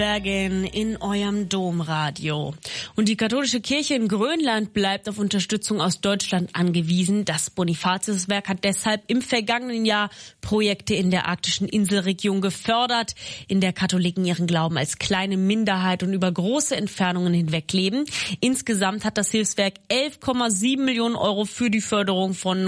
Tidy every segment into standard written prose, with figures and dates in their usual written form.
Bergen in eurem Domradio. Und die katholische Kirche in Grönland bleibt auf Unterstützung aus Deutschland angewiesen. Das Bonifatiuswerk hat deshalb im vergangenen Jahr Projekte in der arktischen Inselregion gefördert, in der Katholiken ihren Glauben als kleine Minderheit und über große Entfernungen hinweg leben. Insgesamt hat das Hilfswerk 11,7 Millionen Euro für die Förderung von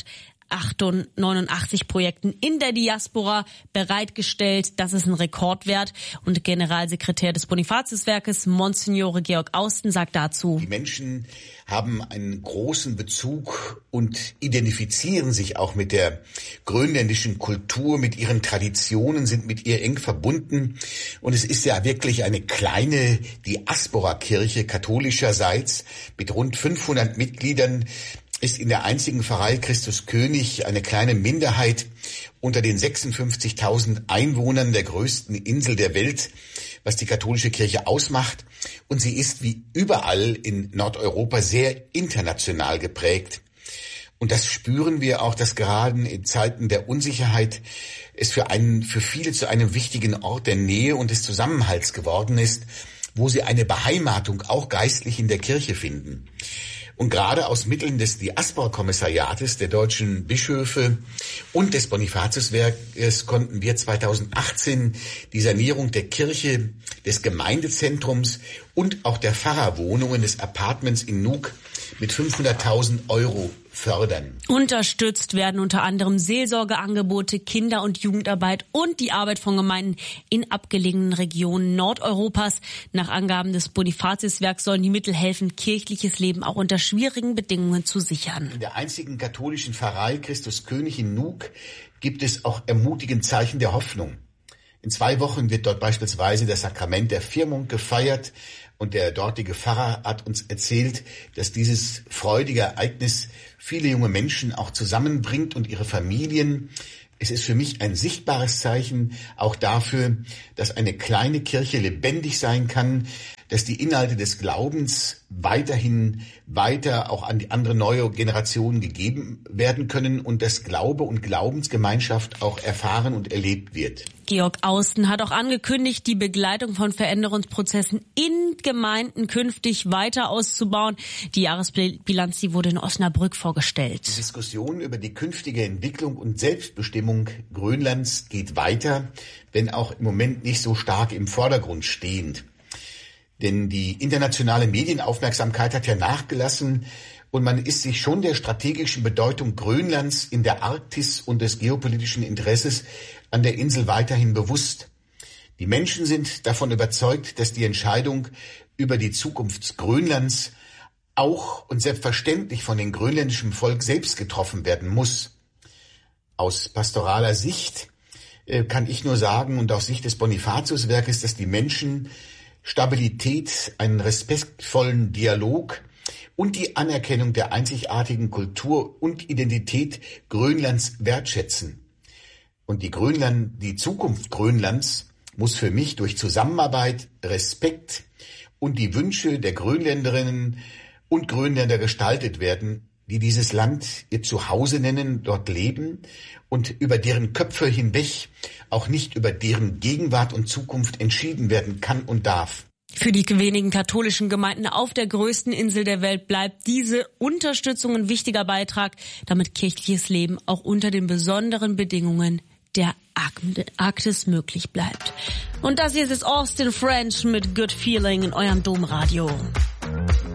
989 Projekten in der Diaspora bereitgestellt. Das ist ein Rekordwert. Und Generalsekretär des Bonifatiuswerkes, Monsignore Georg Austen, sagt dazu: Die Menschen haben einen großen Bezug und identifizieren sich auch mit der grönländischen Kultur, mit ihren Traditionen, sind mit ihr eng verbunden. Und es ist ja wirklich eine kleine Diaspora-Kirche katholischerseits mit rund 500 Mitgliedern, ist in der einzigen Pfarrei Christus König eine kleine Minderheit unter den 56.000 Einwohnern der größten Insel der Welt, was die katholische Kirche ausmacht. Und sie ist wie überall in Nordeuropa sehr international geprägt. Und das spüren wir auch, dass gerade in Zeiten der Unsicherheit es für viele zu einem wichtigen Ort der Nähe und des Zusammenhalts geworden ist, wo sie eine Beheimatung auch geistlich in der Kirche finden. Und gerade aus Mitteln des Diaspora-Kommissariates der deutschen Bischöfe und des Bonifatiuswerkes konnten wir 2018 die Sanierung der Kirche, des Gemeindezentrums und auch der Pfarrerwohnungen des Apartments in Nuuk mit 500.000 Euro fördern. Unterstützt werden unter anderem Seelsorgeangebote, Kinder- und Jugendarbeit und die Arbeit von Gemeinden in abgelegenen Regionen Nordeuropas. Nach Angaben des Bonifatiuswerks sollen die Mittel helfen, kirchliches Leben auch unter schwierigen Bedingungen zu sichern. In der einzigen katholischen Pfarrei Christus König in Nuuk gibt es auch ermutigend Zeichen der Hoffnung. In 2 Wochen wird dort beispielsweise das Sakrament der Firmung gefeiert. Und der dortige Pfarrer hat uns erzählt, dass dieses freudige Ereignis viele junge Menschen auch zusammenbringt und ihre Familien. Es ist für mich ein sichtbares Zeichen auch dafür, dass eine kleine Kirche lebendig sein kann, dass die Inhalte des Glaubens weiter auch an die andere neue Generation gegeben werden können und dass Glaube und Glaubensgemeinschaft auch erfahren und erlebt wird. Georg Austen hat auch angekündigt, die Begleitung von Veränderungsprozessen in Gemeinden künftig weiter auszubauen. Die Jahresbilanz, die wurde in Osnabrück vorgestellt. Die Diskussion über die künftige Entwicklung und Selbstbestimmung Grönlands geht weiter, wenn auch im Moment nicht so stark im Vordergrund stehend. Denn die internationale Medienaufmerksamkeit hat ja nachgelassen und man ist sich schon der strategischen Bedeutung Grönlands in der Arktis und des geopolitischen Interesses an der Insel weiterhin bewusst. Die Menschen sind davon überzeugt, dass die Entscheidung über die Zukunft Grönlands auch und selbstverständlich von dem grönländischen Volk selbst getroffen werden muss. Aus pastoraler Sicht kann ich nur sagen und aus Sicht des Bonifatiuswerkes, dass die Menschen Stabilität, einen respektvollen Dialog und die Anerkennung der einzigartigen Kultur und Identität Grönlands wertschätzen. Und die Zukunft Grönlands muss für mich durch Zusammenarbeit, Respekt und die Wünsche der Grönländerinnen und Grönländer gestaltet werden, die dieses Land ihr Zuhause nennen, dort leben und über deren Köpfe hinweg auch nicht über deren Gegenwart und Zukunft entschieden werden kann und darf. Für die wenigen katholischen Gemeinden auf der größten Insel der Welt bleibt diese Unterstützung ein wichtiger Beitrag, damit kirchliches Leben auch unter den besonderen Bedingungen der Arktis möglich bleibt. Und das hier ist Austin French mit Good Feeling in eurem Domradio.